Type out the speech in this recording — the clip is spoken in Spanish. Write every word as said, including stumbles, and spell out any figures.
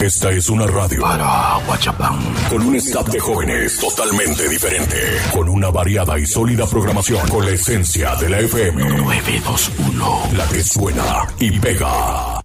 Esta es una radio para Guachapán, con un staff de jóvenes totalmente diferente, con una variada y sólida programación, con la esencia de la F M nueve dos uno, la que suena y pega.